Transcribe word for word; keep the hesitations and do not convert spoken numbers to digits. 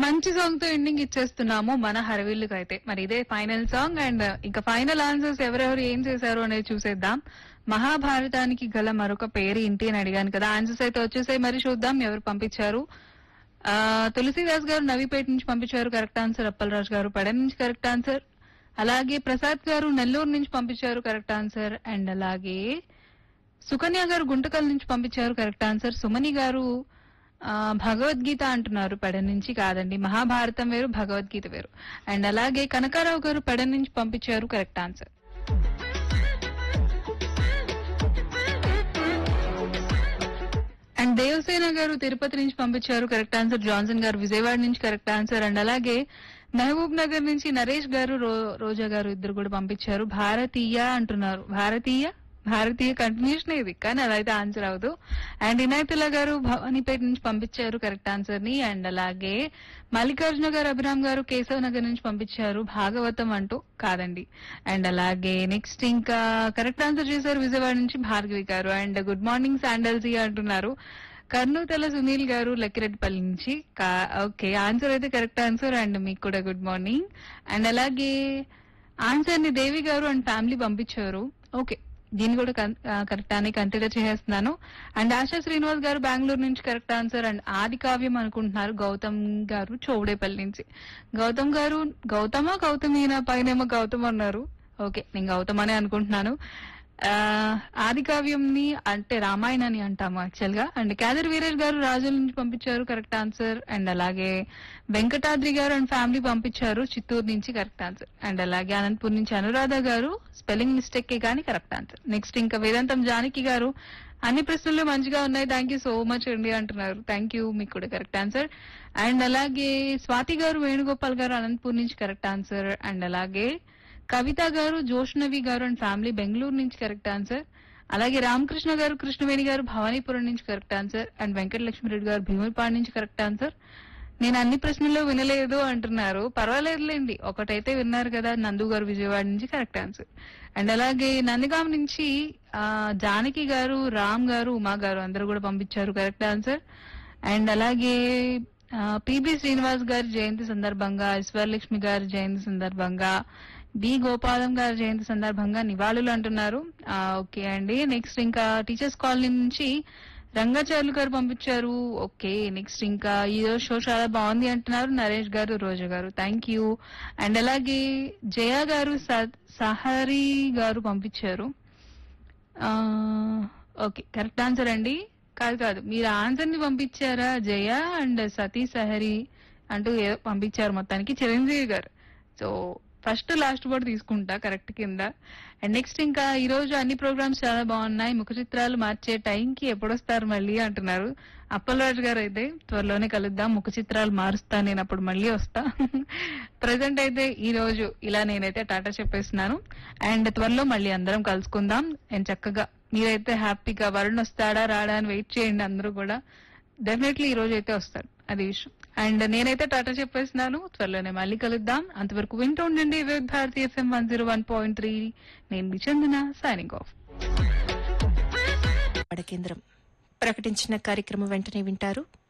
మంచి సాంగ్ తో ఎండింగ్ ఇచ్చేస్తున్నాము మన హరవిల్లుకి అయితే. మరి ఇదే ఫైనల్ సాంగ్ అండ్ ఇంకా ఫైనల్ ఆన్సర్స్ ఎవరెవరు ఏం చేశారు అనేది చూసేద్దాం. మహాభారతానికి గల మరొక పేరు ఏంటి అని అడిగాను కదా, ఆన్సర్స్ అయితే వచ్చేసాయి. మరి చూద్దాం ఎవరు పంపించారు. ఆ తులసిదాస్ గారు నవీపేట నుంచి పంపించారు కరెక్ట్ ఆన్సర్. అప్పలరాజు గారు పడ నుంచి కరెక్ట్ ఆన్సర్. అలాగే ప్రసాద్ గారు నెల్లూరు నుంచి పంపించారు కరెక్ట్ ఆన్సర్. అండ్ అలాగే సుకన్య గారు గుంటకల్ నుంచి పంపించారు కరెక్ట్ ఆన్సర్. సుమని గారు ఆ భగవద్గీత అంటున్నారు, పెడ నుంచి కాదండి, మహాభారతం వేరు భగవద్గీత వేరు. అండ్ అలాగే కనకారావు గారు పెడ నుంచి పంపించారు కరెక్ట్ ఆన్సర్. అండ్ దేవసేన గారు తిరుపతి నుంచి పంపించారు కరెక్ట్ ఆన్సర్. జాన్సన్ గారు విజయవాడ నుంచి కరెక్ట్ ఆన్సర్. అండ్ అలాగే మహబూబ్ నగర్ నుంచి నరేష్ గారు రో- రోజా గారు ఇద్దరు కూడా పంపించారు భారతీయ అంటున్నారు. భారతీయ భారతీయ కంటిన్యూషన్ ఇది, కానీ అదైతే ఆన్సర్ అవదు. అండ్ ఇనాయతుల్లా గారు భవానీపేట నుంచి పంపించారు కరెక్ట్ ఆన్సర్ ని. అండ్ అలాగే మల్లికార్జున గారు అభిరామ్ గారు కేశవ్ నగర్ నుంచి పంపించారు భాగవతం అంటూ, కాదండి. అండ్ అలాగే నెక్స్ట్ ఇంకా కరెక్ట్ ఆన్సర్ చేశారు విజయవాడ నుంచి భార్గవి గారు. అండ్ గుడ్ మార్నింగ్ శాండల్జీ అంటున్నారు కర్నూతల సునీల్ గారు లక్కిరెడ్డిపల్లి నుంచి. ఓకే, ఆన్సర్ అయితే కరెక్ట్ ఆన్సర్. అండ్ మీకు కూడా గుడ్ మార్నింగ్. అండ్ అలాగే ఆన్సర్ ని దేవి గారు అండ్ ఫ్యామిలీ పంపించారు. ఓకే, దీన్ని కూడా కరెక్ట్ అని కన్సిడర్ చేసేస్తున్నాను. అండ్ ఆశా శ్రీనివాస్ గారు బెంగళూరు నుంచి కరెక్ట్ ఆన్సర్. అండ్ ఆది కావ్యం అనుకుంటున్నారు గౌతమ్ గారు చౌడేపల్లి నుంచి. గౌతమ్ గారు గౌతమా గౌతమీనా, పైనేమో గౌతమ్ అన్నారు. ఓకే, నేను గౌతమ్ అనే అనుకుంటున్నాను. ఆ ఆది కావ్యంని అంటే రామాయణాన్ని అంటాము యాక్చువల్ గా. అండ్ కేదర్ వీరేష్ గారు రాజుల నుంచి పంపించారు కరెక్ట్ ఆన్సర్. అండ్ అలాగే వెంకటాద్రి గారు అండ్ ఫ్యామిలీ పంపించారు చిత్తూరు నుంచి కరెక్ట్ ఆన్సర్. అండ్ అలాగే అనంతపూర్ నుంచి అనురాధ గారు స్పెల్లింగ్ మిస్టేక్ కే కానీ కరెక్ట్ ఆన్సర్. నెక్స్ట్ ఇంకా వేదాంతం జానకి గారు అన్ని ప్రశ్నలు మంచిగా ఉన్నాయి, థ్యాంక్ యూ సో మచ్ అండి అంటున్నారు. థ్యాంక్ యూ, మీకు కూడా కరెక్ట్ ఆన్సర్. అండ్ అలాగే స్వాతి గారు వేణుగోపాల్ గారు అనంతపూర్ నుంచి కరెక్ట్ ఆన్సర్. అండ్ అలాగే కవిత గారు జోష్నవి గారు అండ్ ఫ్యామిలీ బెంగళూరు నుంచి కరెక్ట్ ఆన్సర్. అలాగే రామకృష్ణ గారు కృష్ణవేణి గారు భవానీపురం నుంచి కరెక్ట్ ఆన్సర్. అండ్ వెంకటలక్ష్మిరెడ్డి గారు భీములపాడు నుంచి కరెక్ట్ ఆన్సర్. నేను అన్ని ప్రశ్నలు వినలేదు అంటున్నారు, పర్వాలేదులేండి, ఒకటైతే విన్నారు కదా. నందు గారు విజయవాడ నుంచి కరెక్ట్ ఆన్సర్. అండ్ అలాగే నందిగాం నుంచి ఆ జానకి గారు రామ్ గారు ఉమా గారు అందరూ కూడా పంపించారు కరెక్ట్ ఆన్సర్. అండ్ అలాగే పిబి శ్రీనివాస్ గారి జయంతి సందర్భంగా, ఈశ్వర్లక్ష్మి గారి జయంతి సందర్భంగా, బి గోపాలం గారి జయంతి సందర్భంగా నివాళులు అంటున్నారు. ఆ, ఓకే అండి. నెక్స్ట్ ఇంకా టీచర్స్ కాలనీ నుంచి రంగాచార్యులు గారు పంపించారు. ఓకే, నెక్స్ట్ ఇంకా ఈ రోజు షో చాలా బాగుంది అంటున్నారు నరేష్ గారు రోజా గారు, థ్యాంక్ యూ. అండ్ అలాగే జయ గారు స- సహరి గారు పంపించారు. ఆ, ఓకే, కరెక్ట్ ఆన్సర్ అండి. కాదు కాదు, మీరు ఆన్సర్ ని పంపించారా జయ అండ్ సతీ సహరి అంటూ ఏదో పంపించారు మొత్తానికి చిరంజీవి గారు. సో ఫస్ట్ లాస్ట్ వర్డ్ తీసుకుంటా కరెక్ట్ కింద. అండ్ నెక్స్ట్ ఇంకా ఈ రోజు అన్ని ప్రోగ్రామ్స్ చాలా బాగున్నాయి, ముఖ చిత్రాలు మార్చే టైంకి ఎప్పుడొస్తారు మళ్ళీ అంటున్నారు అప్పలరాజు గారు. అయితే త్వరలోనే కలుద్దాం, ముఖ చిత్రాలు మారుస్తా నేను, అప్పుడు మళ్ళీ వస్తా. ప్రజెంట్ అయితే ఈ రోజు ఇలా నేనైతే టాటా చెప్పేస్తున్నాను. అండ్ త్వరలో మళ్ళీ అందరం కలుసుకుందాం. అండ్ చక్కగా మీరైతే హ్యాపీగా వరుణ్ వస్తాడా రాడా అని వెయిట్ చేయండి అందరూ కూడా. డెఫినెట్లీ ఈ రోజు అయితే వస్తాడు, అది విషయం. అండ్ నేనైతే టాటా చెప్పేస్తున్నాను, త్వరలోనే మళ్ళీ కలుద్దాం. అంతవరకు వింటూ ఉండండి వివిధ Bharati FM one zero one point three. నేను మీ చందన, సైనింగ్ ఆఫ్. కేంద్రం ప్రకటించిన కార్యక్రమం వెంటనే వింటారు.